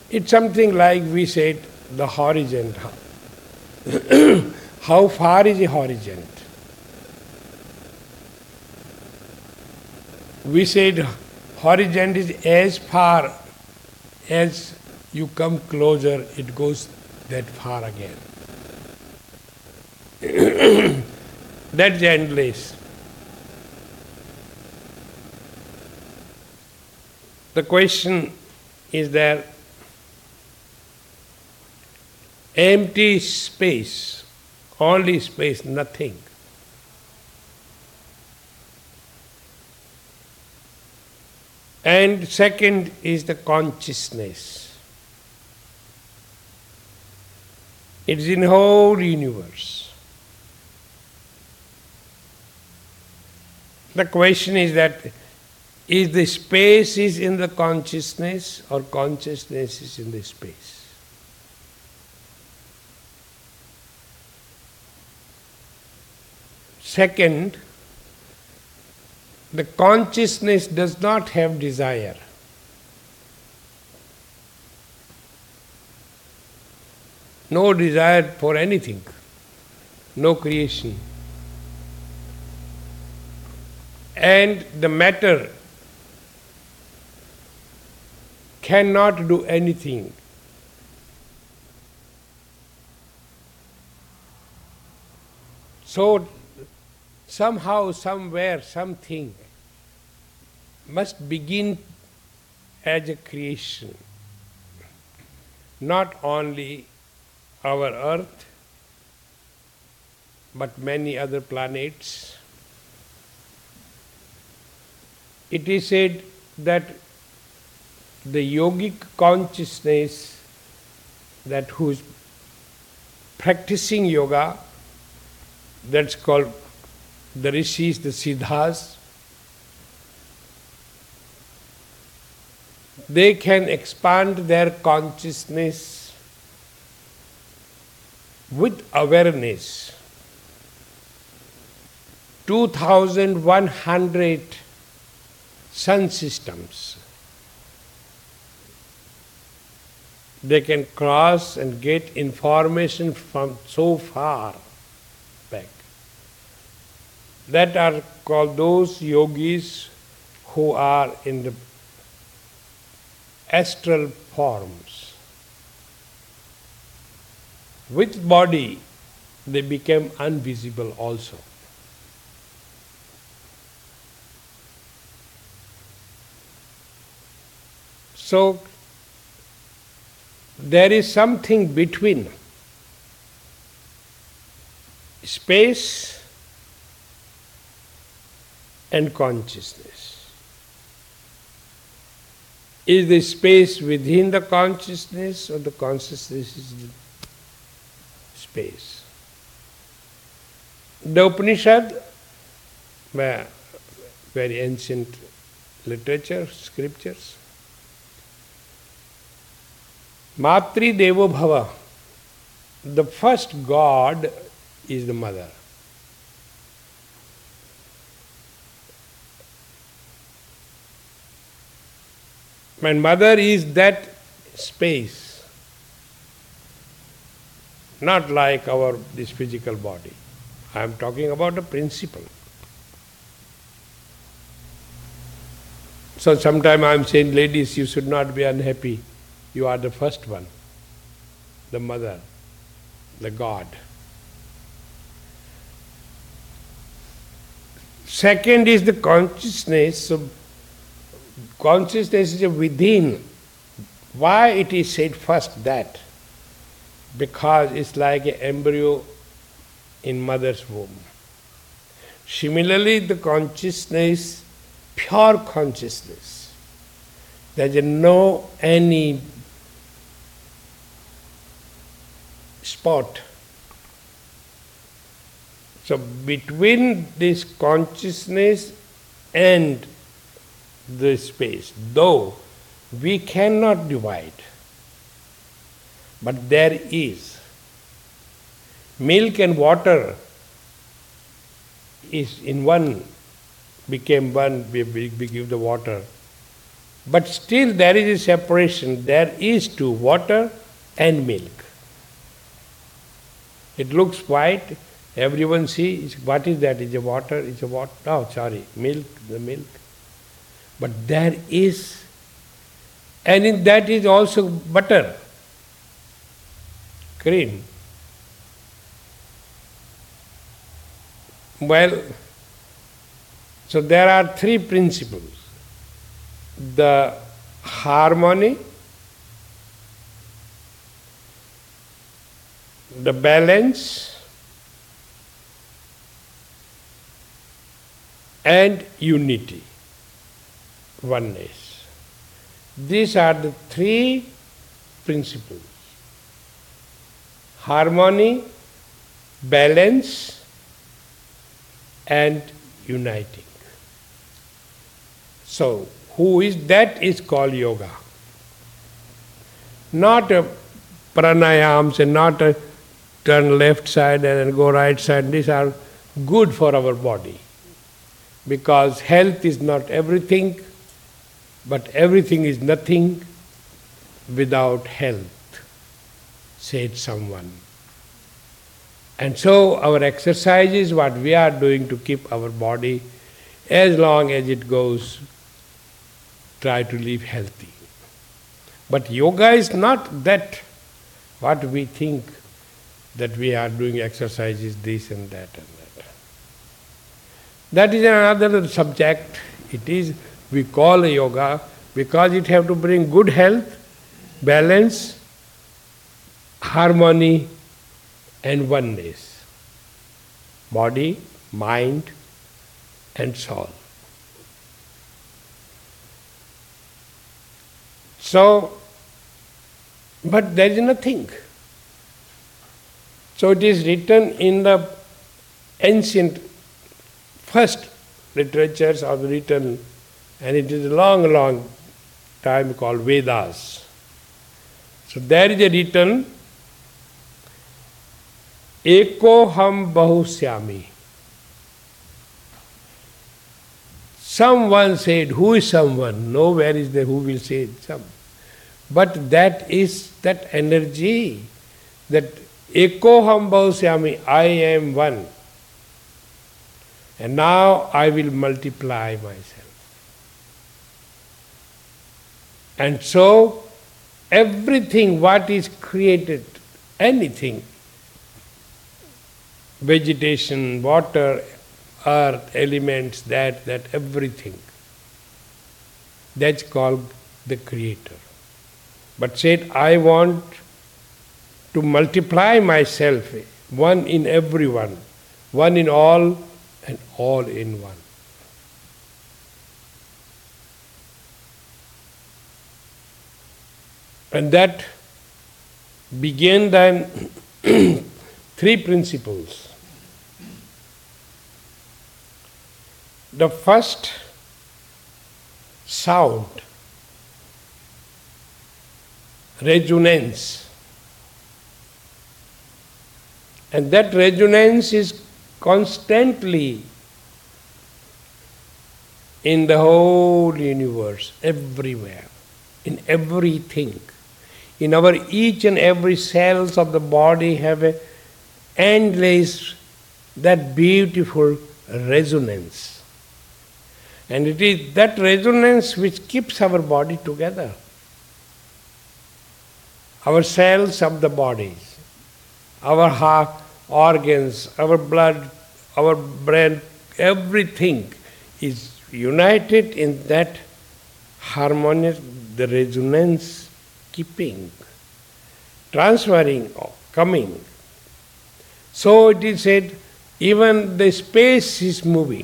It's something like we said the horizon. How far is the horizon? We said horizon is as far as you come closer, it goes that far again. That's endless. The question is that empty space, only space, nothing. And second is the consciousness. It is in the whole universe. The question is that is the space is in the consciousness or consciousness is in the space? Second, the consciousness does not have desire. No desire for anything, no creation. And the matter cannot do anything. So, somehow, somewhere, something must begin as a creation. Not only our earth, but many other planets. It is said that the yogic consciousness, that who is practicing yoga, that's called the rishis, the siddhas, they can expand their consciousness with awareness. 2,100 sun systems. They can cross and get information from so far back. That are called those yogis who are in the astral forms. With body, they become invisible also. So, there is something between space and consciousness. Is the space within the consciousness or the consciousness is the space? The Upanishad, very ancient literature, scriptures, Matri Devo Bhava, the first God is the mother. And mother is that space, not like this physical body. I am talking about a principle. So sometimes I am saying, ladies, you should not be unhappy. You are the first one, the mother, the God. Second is the consciousness. So consciousness is within. Why it is said first that? Because it's like an embryo in mother's womb. Similarly, the consciousness, pure consciousness, there is no any spot. So between this consciousness and the space, though we cannot divide, but there is. Milk and water is in one, became one, we give the water. But still there is a separation. There is two, water and milk. It looks white, everyone sees, what is that? Is it water? Is it water? Oh, sorry, milk, the milk. But there is, and in that is also butter, cream. Well, so there are three principles. The harmony, the balance, and unity, oneness. These are the three principles. Harmony, balance, and uniting. So, who is that is called yoga. Not pranayams and not turn left side and then go right side. These are good for our body. Because health is not everything, but everything is nothing without health, said someone. And so our exercise is what we are doing to keep our body as long as it goes, try to live healthy. But yoga is not that what we think that we are doing exercises, this and that and that. That is another subject. It is, we call yoga because it have to bring good health, balance, harmony and oneness. Body, mind and soul. So, but there is nothing. So it is written in the ancient first literatures are written, and it is a long, long time called Vedas. So there is a written, Eko ham bahusyami. Someone said, who is someone? Nowhere is there who will say some. But that is that energy, that Eko ham bahusyami, I am one. And now I will multiply myself. And so, everything what is created, anything, vegetation, water, earth, elements, that everything, that's called the Creator. But said, I want to multiply myself, one in everyone, one in all, and all in one. And that began then three principles. The first, sound, resonance. And that resonance is constantly in the whole universe, everywhere, in everything. In our each and every cells of the body have a endless, that beautiful resonance. And it is that resonance which keeps our body together. Our cells of the bodies, our heart, organs, our blood, our brain, everything is united in that harmonious, the resonance keeping, transferring, coming. So it is said, even the space is moving.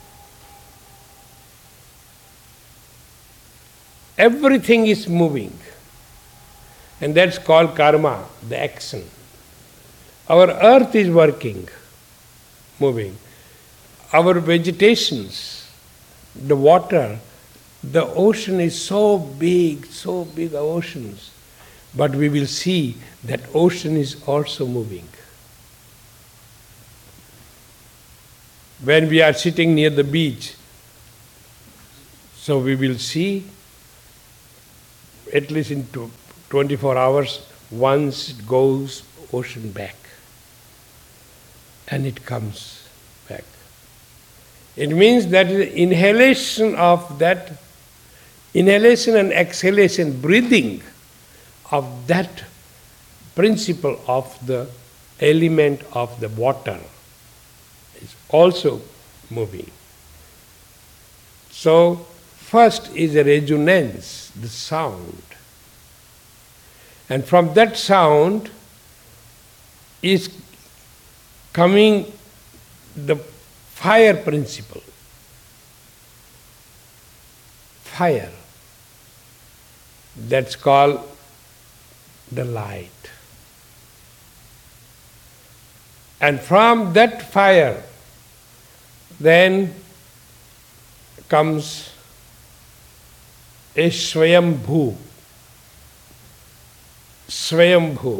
Everything is moving. And that's called karma, the action. Our earth is working, moving. Our vegetations, the water, the ocean is so big oceans. But we will see that ocean is also moving. When we are sitting near the beach, so we will see at least in 24 hours, once it goes ocean back. And it comes back. It means that the inhalation and exhalation, breathing of that principle of the element of the water is also moving. So, first is a resonance, the sound. And from that sound is coming the fire principle. Fire. That's called the light. And from that fire then comes a Swayambhu. Swayambhu.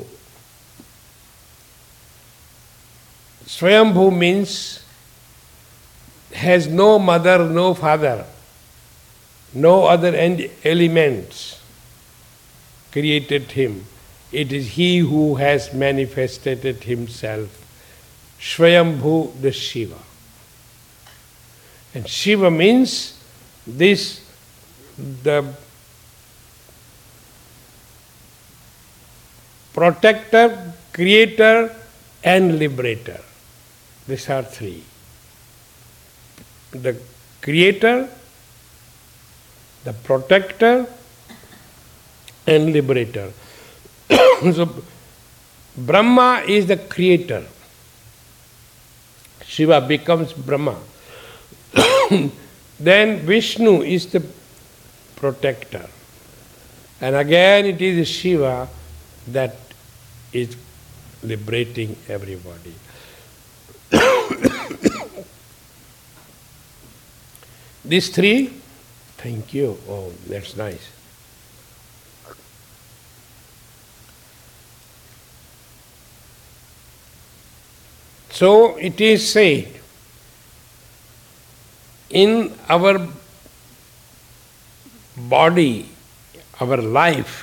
Swayambhu means has no mother, no father, no other elements created him. It is he who has manifested himself. Swayambhu, the Shiva. And Shiva means this, the protector, creator and liberator. These are three. The creator, the protector and liberator. So Brahma is the creator. Shiva becomes Brahma. Then Vishnu is the protector. And again it is Shiva that is liberating everybody. These three, thank you. Oh, that's nice. So it is said, in our body, our life,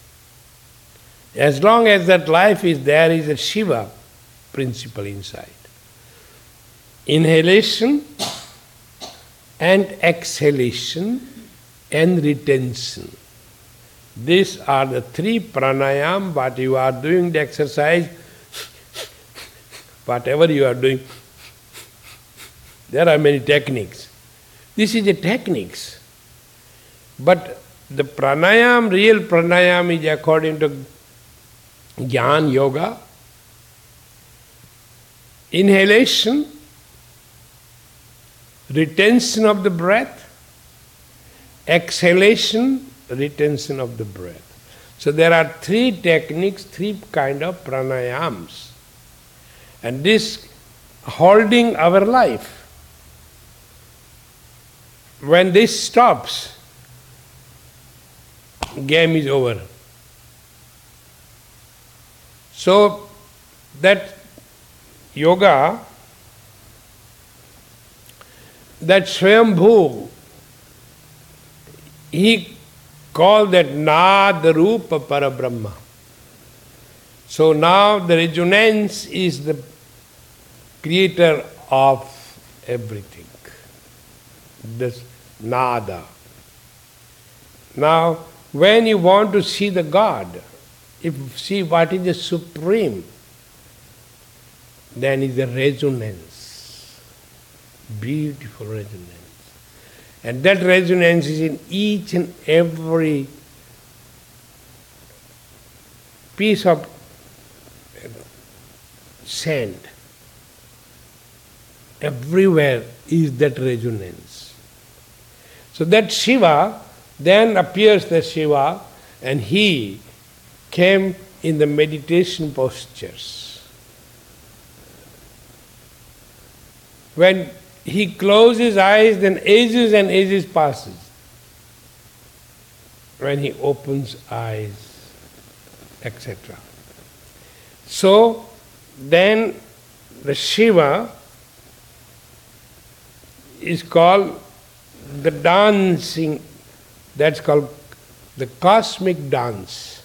as long as that life is there, is a Shiva principle inside. Inhalation and exhalation and retention. These are the three pranayam, what you are doing, the exercise, whatever you are doing. There are many techniques. This is the techniques. But the pranayam, real pranayam is according to Jnana Yoga. Inhalation, retention of the breath, exhalation, retention of the breath. So there are three techniques, three kind of pranayams. And this holding our life. When this stops, game is over. So that yoga, that Swayambhu, he called that Nada Rupa Parabrahma. So now the resonance is the creator of everything. This Nada. Now, when you want to see the God, if you see what is the supreme, then is the resonance. Beautiful resonance. And that resonance is in each and every piece of sand. Everywhere is that resonance. So that Shiva, then appears the Shiva, and he came in the meditation postures. When he closes his eyes, then ages and ages passes. When he opens eyes, etc. So then the Shiva is called the dancing, that's called the cosmic dance.